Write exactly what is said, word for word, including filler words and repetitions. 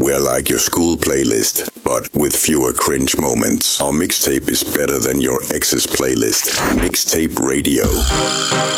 We're like your school playlist, but with fewer cringe moments. Our mixtape is better than your ex's playlist. Mixtape Radio.